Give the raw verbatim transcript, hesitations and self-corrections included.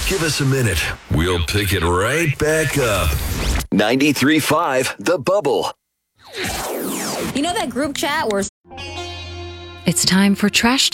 give us a minute. We'll pick it right back up. ninety-three point five The Bubble. You know that group chat where It's time for Trash